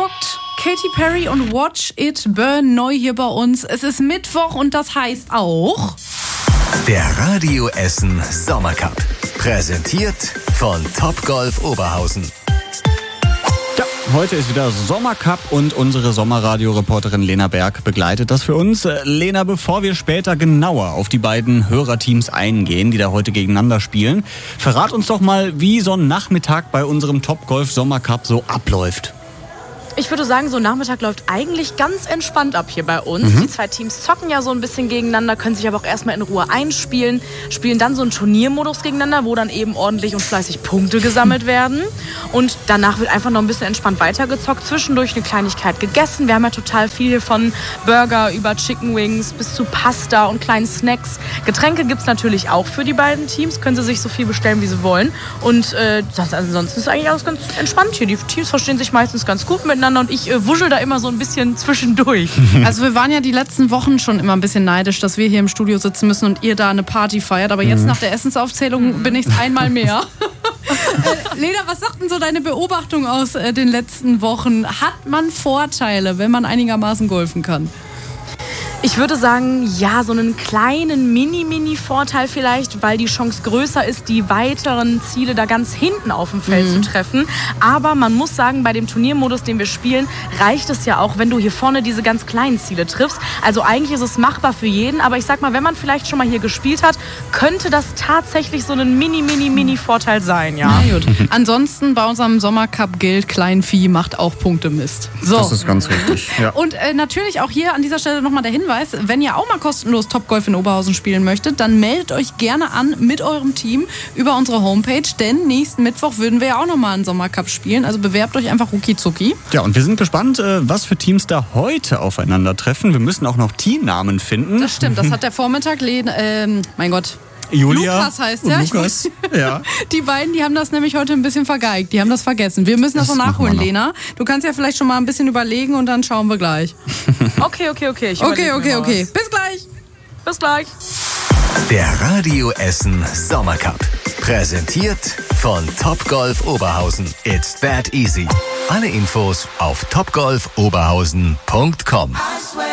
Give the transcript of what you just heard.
gerockt. Katy Perry und Watch It Burn neu hier bei uns. Es ist Mittwoch und das heißt auch... Der Radio Essen Sommercup. Präsentiert von Topgolf Oberhausen. Ja, heute ist wieder Sommercup und unsere Sommerradio-Reporterin Lena Berg begleitet das für uns. Lena, bevor wir später genauer auf die beiden Hörerteams eingehen, die da heute gegeneinander spielen, verrat uns doch mal, wie so ein Nachmittag bei unserem Topgolf Sommercup so abläuft. Ich würde sagen, so ein Nachmittag läuft eigentlich ganz entspannt ab hier bei uns. Die zwei Teams zocken ja so ein bisschen gegeneinander, können sich aber auch erstmal in Ruhe einspielen, spielen dann so einen Turniermodus gegeneinander, wo dann eben ordentlich und fleißig Punkte gesammelt werden. Und danach wird einfach noch ein bisschen entspannt weitergezockt, zwischendurch eine Kleinigkeit gegessen. Wir haben ja total viel hier von Burger über Chicken Wings bis zu Pasta und kleinen Snacks. Getränke gibt es natürlich auch für die beiden Teams, können sie sich so viel bestellen, wie sie wollen. Und ansonsten ist eigentlich alles ganz entspannt hier. Die Teams verstehen sich meistens ganz gut miteinander. Und ich wuschel da immer so ein bisschen zwischendurch. Also wir waren ja die letzten Wochen schon immer ein bisschen neidisch, dass wir hier im Studio sitzen müssen und ihr da eine Party feiert. Aber jetzt nach der Essensaufzählung bin ich es einmal mehr. Lena, was sagt denn so deine Beobachtung aus den letzten Wochen? Hat man Vorteile, wenn man einigermaßen golfen kann? Ich würde sagen, ja, so einen kleinen Mini-Vorteil vielleicht, weil die Chance größer ist, die weiteren Ziele da ganz hinten auf dem Feld zu treffen. Aber man muss sagen, bei dem Turniermodus, den wir spielen, reicht es ja auch, wenn du hier vorne diese ganz kleinen Ziele triffst. Also eigentlich ist es machbar für jeden, aber ich sag mal, wenn man vielleicht schon mal hier gespielt hat, könnte das tatsächlich so ein Mini-Vorteil sein, ja. Na gut. Ansonsten bei unserem Sommercup gilt, Kleinvieh macht auch Punktemist. So. Das ist ganz richtig. Ja. Und natürlich auch hier an dieser Stelle nochmal der Hinweis, wenn ihr auch mal kostenlos Topgolf in Oberhausen spielen möchtet, dann meldet euch gerne an mit eurem Team über unsere Homepage, denn nächsten Mittwoch würden wir ja auch nochmal einen Sommercup spielen, also bewerbt euch einfach rucki-zucki. Ja, und wir sind gespannt, was für Teams da heute aufeinandertreffen. Wir müssen auch noch Teamnamen finden. Das stimmt, das hat der Vormittag, mein Gott, Julia. Lukas heißt der. Lukas, ja. Die beiden, die haben das nämlich heute ein bisschen vergeigt. Die haben das vergessen. Wir müssen das noch nachholen, Lena. Du kannst ja vielleicht schon mal ein bisschen überlegen und dann schauen wir gleich. Okay. Okay. Bis gleich. Bis gleich. Der Radio Essen Sommercup. Präsentiert von Topgolf Oberhausen. It's that easy. Alle Infos auf topgolfoberhausen.com.